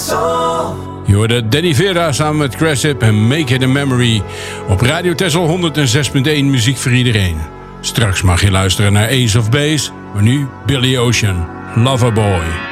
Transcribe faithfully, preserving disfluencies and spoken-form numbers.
soul. Je hoorde Danny Vera samen met Cressip en Make It a Memory op Radio Texel honderdzes punt één, muziek voor iedereen. Straks mag je luisteren naar Ace of Base, maar nu Billy Ocean, Loverboy.